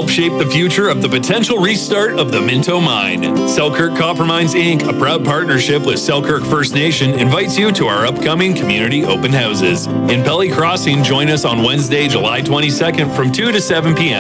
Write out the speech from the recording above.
shape the future of the potential restart of the Minto Mine. Selkirk Copper Mines Inc., a proud partnership with Selkirk First Nation, invites you to our upcoming community open houses. In Pelly Crossing, join us on Wednesday, July 22nd from 2 to 7 p.m.